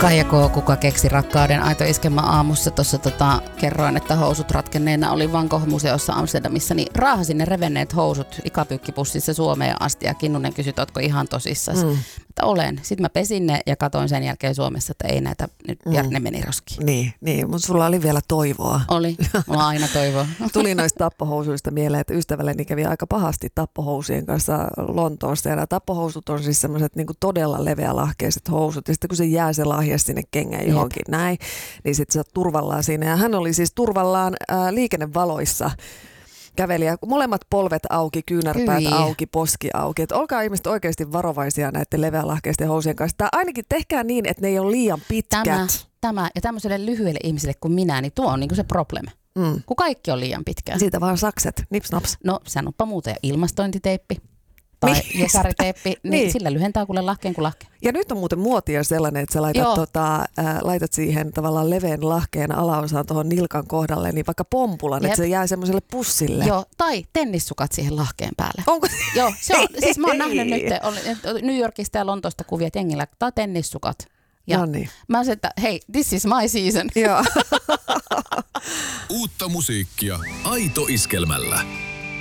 Kaija K. Kuka keksi rakkauden aito iskelmä aamussa. Tuossa kerroin, että housut ratkenneena oli Van Gogh-museossa Amsterdamissa, niin raahasin ne revenneet housut ikapyykkipussissa Suomeen asti ja Kinnunen kysyi, ootko ihan tosissas? Että olen. Sitten mä pesin ne ja katoin sen jälkeen Suomessa, että ei näitä nyt, ja ne meni roskiin. Niin, mutta sulla oli vielä toivoa. Oli, mulla on aina toivoa. Tuli noista tappohousuista mieleen, että ystävälleni kävi aika pahasti tappohousien kanssa Lontoossa. Ja nämä tappohousut on siis semmoiset niin todella leveälahkeiset housut. Ja sitten kun se jää se lahja sinne kengään johonkin näin, niin sitten sä oot turvallaan siinä. Ja hän oli siis turvallaan liikennevaloissa. Kävelijä, molemmat polvet auki, kyynärpäät auki, poski auki. Et olkaa ihmiset oikeasti varovaisia näiden leveälahkeisten housien kanssa. Tai ainakin tehkää niin, että ne ei ole liian pitkät. Tämä ja tämmöiselle lyhyelle ihmiselle kuin minä, niin tuo on niinku se probleema. Kun kaikki on liian pitkää. Siitä vaan sakset, nips naps. No sanoppa muuten ilmastointiteippi tai jesariteippi, niin sillä lyhentää kuule lahkeen kuin lahkeen. Ja nyt on muuten muotia sellainen, että sä laitat siihen tavallaan leveän lahkeen alaosaan tuohon nilkan kohdalle, niin vaikka pompulan, että se jää semmoiselle pussille. Joo, tai tennissukat siihen lahkeen päälle. Onko? Joo, se on, siis mä oon nähnyt nyt New Yorkista ja Lontoosta kuvia, että jengillä tai tennissukat. Ja Noniin. Mä sanoin, että hei, this is my season. Joo. Uutta musiikkia Aito Iskelmällä.